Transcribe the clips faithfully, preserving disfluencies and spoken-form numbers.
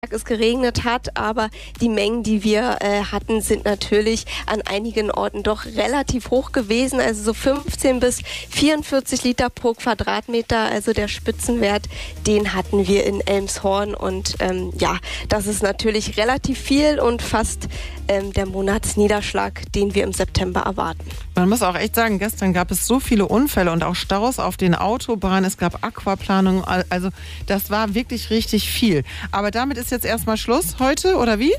es geregnet hat, aber die Mengen, die wir äh, hatten, sind natürlich an einigen Orten doch relativ hoch gewesen, also so fünfzehn bis vierundvierzig Liter pro Quadratmeter, also der Spitzenwert, den hatten wir in Elmshorn und ähm, ja, das ist natürlich relativ viel und fast ähm, der Monatsniederschlag, den wir im September erwarten. Man muss auch echt sagen, gestern gab es so viele Unfälle und auch Staus auf den Autobahnen, es gab Aquaplanung, also das war wirklich richtig viel. Aber damit ist jetzt erstmal Schluss heute, oder wie?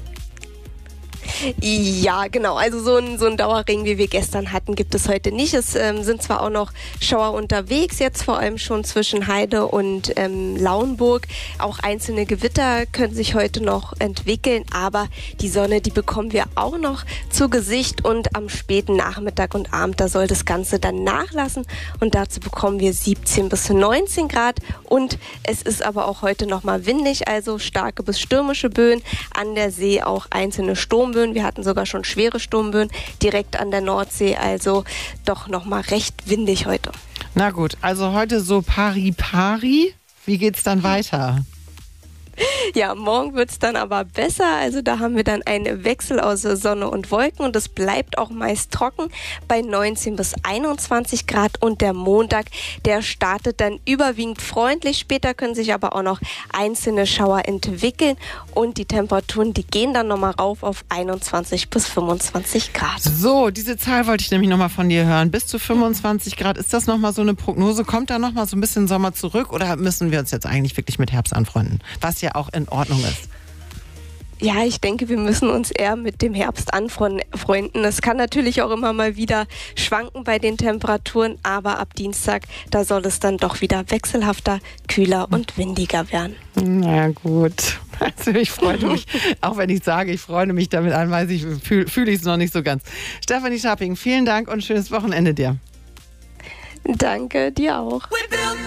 Ja, genau. Also so ein, so ein Dauerregen, wie wir gestern hatten, gibt es heute nicht. Es ähm, sind zwar auch noch Schauer unterwegs, jetzt vor allem schon zwischen Heide und ähm, Lauenburg. Auch einzelne Gewitter können sich heute noch entwickeln, aber die Sonne, die bekommen wir auch noch zu Gesicht und am späten Nachmittag und Abend, da soll das Ganze dann nachlassen und dazu bekommen wir siebzehn bis neunzehn Grad und es ist aber auch heute nochmal windig, also starke bis stürmische Böen, an der See auch einzelne Sturmböen. Wir hatten sogar schon schwere Sturmböen direkt an der Nordsee, also doch nochmal recht windig heute. Na gut, also heute so pari-pari. Wie geht's dann weiter? Ja, morgen wird es dann aber besser. Also da haben wir dann einen Wechsel aus Sonne und Wolken und es bleibt auch meist trocken bei neunzehn bis einundzwanzig Grad. Und der Montag, der startet dann überwiegend freundlich. Später können sich aber auch noch einzelne Schauer entwickeln und die Temperaturen, die gehen dann nochmal rauf auf einundzwanzig bis fünfundzwanzig Grad. So, diese Zahl wollte ich nämlich nochmal von dir hören. Bis zu fünfundzwanzig Grad, ist das nochmal so eine Prognose? Kommt da nochmal so ein bisschen Sommer zurück oder müssen wir uns jetzt eigentlich wirklich mit Herbst anfreunden? Was ja auch in Ordnung ist. Ja, ich denke, wir müssen uns eher mit dem Herbst anfreunden. Es kann natürlich auch immer mal wieder schwanken bei den Temperaturen, aber ab Dienstag, da soll es dann doch wieder wechselhafter, kühler und windiger werden. Na gut. Also ich freue mich, auch wenn ich sage, ich freue mich damit an, weiß ich, fühle fühl ich es noch nicht so ganz. Stefanie Schapping, vielen Dank und schönes Wochenende dir. Danke, dir auch.